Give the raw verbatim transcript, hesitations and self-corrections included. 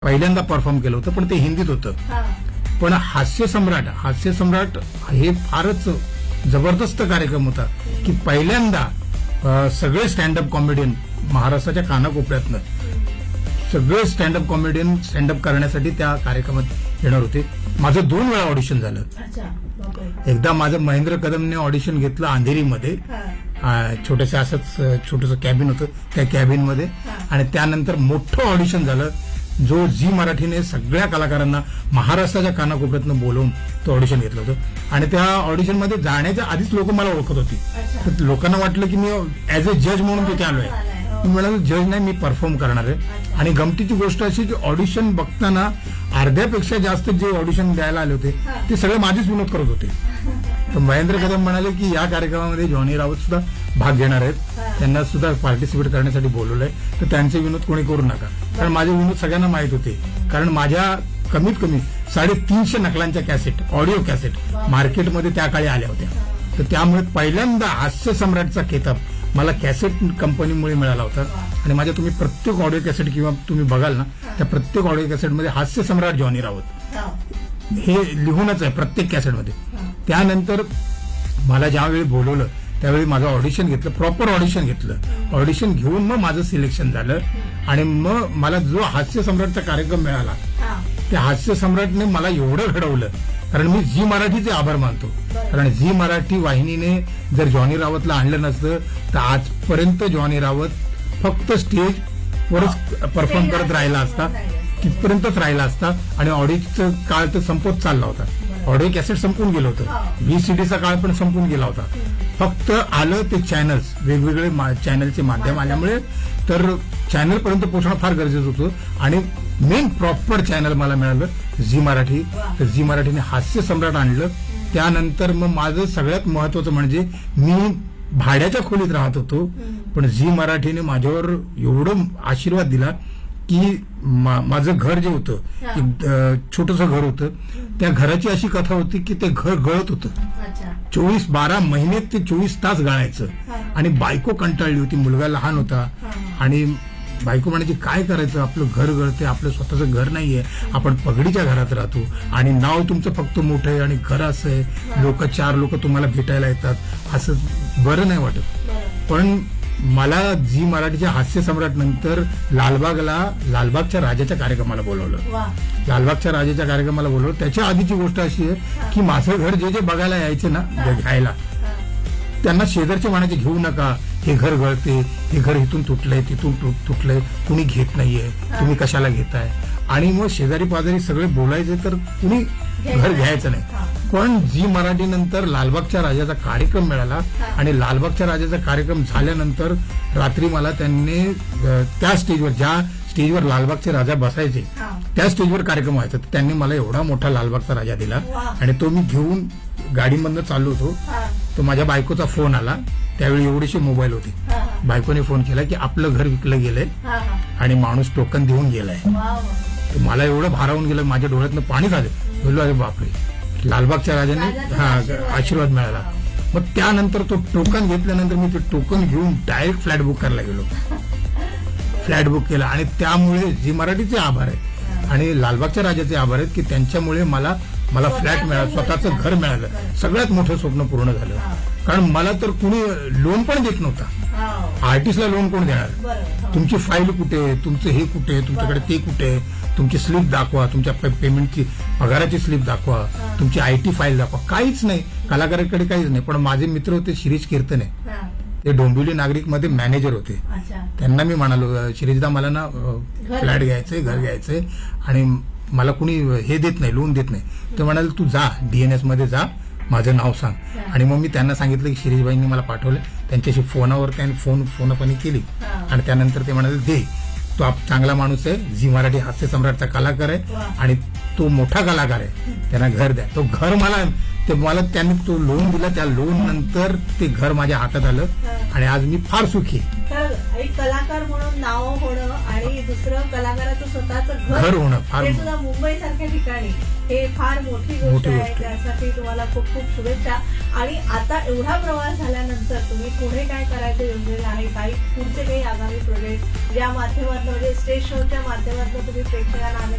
पहिल्यांदा परफॉर्म केलं होतं, पण ते हिंदीत होतं. पण हास्य सम्राट हास्य सम्राट हे फारच जबरदस्त कार्यक्रम होता की पहिल्यांदा अ, सगळे स्टँडअप कॉमेडियन महाराष्ट्राच्या कानाकोपऱ्यातनं सगळे स्टँडअप कॉमेडियन स्टँडअप करण्यासाठी त्या कार्यक्रमात येणार होते. माझं दोन वेळा ऑडिशन झालं. एकदा माझं महेंद्र कदमने ऑडिशन घेतलं अंधेरीमध्ये, छोटंसं असंच छोटंसं कॅबिन होतं त्या कॅबिनमध्ये, आणि त्यानंतर मोठं ऑडिशन झालं जो झी मराठीने सगळ्या कलाकारांना महाराष्ट्राच्या कानाकोपऱ्यातनं बोलवून तो ऑडिशन घेतलं होतं. आणि त्या ऑडिशनमध्ये जाण्याच्या आधीच लोक मला ओळखत होती. तर लोकांना वाटलं की मी ऍज अ जज म्हणून तिथे आलोय. मी म्हणालो जज नाही, मी परफॉर्म करणार आहे. आणि गमतीची गोष्ट अशी की ऑडिशन बघताना अर्ध्यापेक्षा जास्त जे ऑडिशन द्यायला आले होते ते सगळे माझेच विनोद करत होते. तर महेंद्र कदम म्हणाले की या कार्यक्रमामध्ये जॉनी राऊत सुद्धा भाग घेणार आहेत, त्यांना सुद्धा पार्टिसिपेट करण्यासाठी बोलवलंय, तर त्यांचे विनोद कोणी करू नका. कारण माझे विनोद सगळ्यांना माहित होते. कारण माझ्या कमीत कमी साडेतीनशे नकलांच्या कॅसेट, ऑडिओ कॅसेट मार्केटमध्ये त्या काळी आल्या होत्या. तर त्यामुळे पहिल्यांदा हास्य सम्राटचा खेताब मला कॅसेट कंपनीमुळे मिळाला होता. आणि माझ्या तुम्ही प्रत्येक ऑडिओ कॅसेट किंवा तुम्ही बघाल ना, त्या प्रत्येक ऑडिओ कॅसेटमध्ये हास्य सम्राट जॉनी राऊत हे लिहूनच आहे प्रत्येक कॅसेटमध्ये. त्यानंतर मला ज्यावेळी बोलवलं त्यावेळी माझं ऑडिशन घेतलं, प्रॉपर ऑडिशन घेतलं. ऑडिशन घेऊन मग माझं सिलेक्शन झालं. आणि मग मला जो हास्य सम्राटचा कार्यक्रम मिळाला त्या हास्य सम्राटने मला एवढं घडवलं. कारण मी झी मराठीचे आभार मानतो. कारण झी मराठी वाहिनीने जर जॉनी रावतला आणलं नसतं तर आजपर्यंत जॉनी रावत फक्त स्टेजवरच परफॉर्म करत राहिला असता, तिथपर्यंतच राहिला असता. आणि ऑडिओचा काळ तर संपत चालला होता. ऑडिओ कॅसेट संपून गेलं होतं, व्हीसीडीचा काळ पण संपून गेला होता. फक्त आलं ते चॅनल्स, वेगवेगळे चॅनलचे माध्यम आल्यामुळे तर चॅनलपर्यंत पोहोचणं फार गरजेचं होतं. आणि मेन प्रॉपर चॅनल मला मिळालं झी मराठी. तर झी मराठीने हास्य सम्राट आणलं. त्यानंतर मग माझं सगळ्यात महत्वाचं म्हणजे मी भाड्याच्या खोलीत राहत होतो, पण झी मराठीने माझ्यावर एवढं आशीर्वाद दिला की माझं घर जे होतं एक छोटंसं घर होतं, त्या घराची अशी कथा होती की ते घर गळत होतं. चोवीस बारा महिन्यात ते चोवीस तास गळायचं. आणि बायको कंटाळली होती, मुलगा लहान होता. आणि बायको म्हणायची काय करायचं, आपलं घर गळते, आपलं स्वतःचं घर नाहीये, आपण पगडीच्या घरात राहतो आणि नाव तुमचं फक्त मोठं आहे आणि घर असं आहे, लोक चार लोक तुम्हाला भेटायला येतात, असं बरं नाही वाटत. पण मला झी मराठीच्या हास्य सम्राट नंतर लालबागला लालबागच्या राजाच्या कार्यक्रमाला बोलवलं. लालबागच्या राजाच्या कार्यक्रमाला बोलवलं. त्याच्या आधीची गोष्ट अशी आहे की माझं घर जे जे बघायला यायचे ना घ्यायला, त्यांना शेजारचे म्हणायचे घेऊ नका, हे घर गळते, हे घर इथून तुटलंय तिथून तुटलंय, कुणी घेत नाहीये, तुम्ही कशाला घेताय. आणि मग शेजारी पाजारी सगळे बोलायचे तर कुणी घर घ्यायचं नाही. पण झी मराठी नंतर लालबागच्या राजाचा कार्यक्रम मिळाला. आणि लालबागच्या राजाचा कार्यक्रम झाल्यानंतर रात्री मला त्यांनी त्या स्टेजवर, ज्या स्टेजवर लालबागचे राजा बसायचे त्या स्टेजवर कार्यक्रम व्हायचा, त्यांनी मला एवढा मोठा लालबागचा राजा दिला. आणि तो मी घेऊन गाडीमधनं चाललो होतो. तो माझ्या बायकोचा फोन आला. त्यावेळी एवढेशे मोबाईल होते. बायकोने फोन केला की आपलं घर विकलं गेलंय आणि माणूस टोकन देऊन गेलाय. मला एवढं भारावून गेलं, माझ्या डोळ्यातनं पाणी झालं. बोललो अरे बापरे, लालबागच्या राजाने हा आशीर्वाद मिळाला. मग त्यानंतर तो टोकन घेतल्यानंतर मी ते टोकन घेऊन डायरेक्ट फ्लॅट बुक करायला गेलो. फ्लॅट बुक केला. आणि त्यामुळे झी मराठीचे आभार आहेत आणि लालबागच्या राजाचे आभार आहेत की त्यांच्यामुळे मला मला फ्लॅट मिळाला, स्वतःचं घर मिळालं. सगळ्यात मोठं स्वप्न पूर्ण झालं. कारण मला तर कुणी लोन पण देत नव्हता. आर्टिस्टला लोन कोण देणार, तुमची फाईल कुठे, तुमचं हे कुठे, तुमच्याकडे ते कुठे, तुमची स्लिप दाखवा, तुमच्या पेमेंटची पगाराची स्लिप दाखवा, तुमची आयटी फाईल दाखवा, काहीच नाही. कलाकाराकडे काहीच नाही. पण माझे मित्र होते शिरीष कीर्तने, ते डोंबिवली नागरिक मध्ये मॅनेजर होते. त्यांना मी म्हणालो शिरीषदा मला ना फ्लॅट घ्यायचंय, घर घ्यायचंय आणि मला कुणी हे देत नाही, लोन देत नाही. ते म्हणाले तू जा डीएनएस मध्ये जा, माझं नाव सांग. आणि मग मी त्यांना सांगितलं की शिरीषबाईंनी मला पाठवलं. त्यांच्याशी फोनावर त्यांनी फोन फोनपणी केली. आणि त्यानंतर ते म्हणाले दे, तो चांगला माणूस आहे, झी मराठी हास्य सम्राटचा कलाकार आहे आणि तो मोठा कलाकार आहे, त्यांना घर द्या. तो घर मला ते मला त्यांनी तो लोन दिला, त्या लोन नंतर ते घर माझ्या हातात आलं आणि आज मी फार सुखी आहे. तर एक कलाकार म्हणून नाव होणं आणि दुसरं कलाकाराचं स्वतःचं घर घर होणं फार हे सुद्धा मुंबई सारख्या ठिकाणी हे फार मोठी गोष्ट मोठी आहे. गोष्ट. त्यासाठी तुम्हाला खूप खूप शुभेच्छा. आणि आता एवढा प्रवास झाल्यानंतर तुम्ही पुढे काय करायचं योजलेलं आहे, काही पुढचे काही आगामी प्रोजेक्ट ज्या माध्यमातून म्हणजे स्टेज शोच्या माध्यमातून तुम्ही प्रेक्षकांना